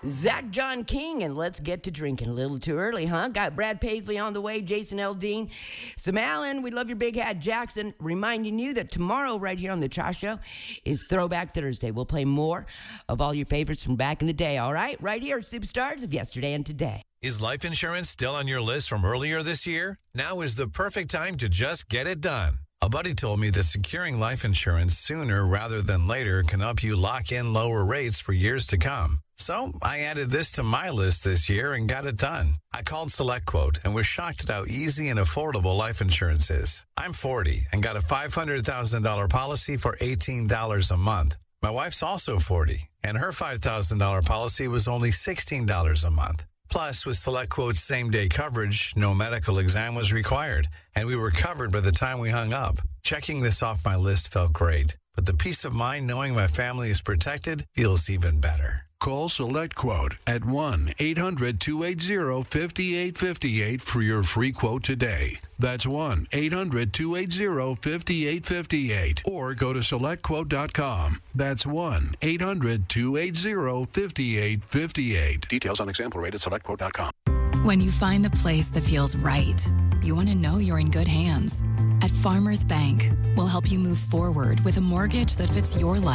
Zach John King, and let's get to drinking. A little too early, huh? Got Brad Paisley on the way, Jason Aldean, Sam Allen, we love your big hat, Jackson, reminding you that tomorrow right here on the Cha Show is Throwback Thursday. We'll play more of all your favorites from back in the day, all right? Right here, Superstars of Yesterday and Today. Is life insurance still on your list from earlier this year? Now is the perfect time to just get it done. A buddy told me that securing life insurance sooner rather than later can help you lock in lower rates for years to come. So I added this to my list this year and got it done. I called SelectQuote and was shocked at how easy and affordable life insurance is. I'm 40 and got a $500,000 policy for $18 a month. My wife's also 40, and her $5,000 policy was only $16 a month. Plus, with SelectQuote's same-day coverage, no medical exam was required, and we were covered by the time we hung up. Checking this off my list felt great, but the peace of mind knowing my family is protected feels even better. Call SelectQuote at 1-800-280-5858 for your free quote today. That's 1-800-280-5858. Or go to SelectQuote.com. That's 1-800-280-5858. Details on example rate at SelectQuote.com. When you find the place that feels right, you want to know you're in good hands. At Farmers Bank, we'll help you move forward with a mortgage that fits your life.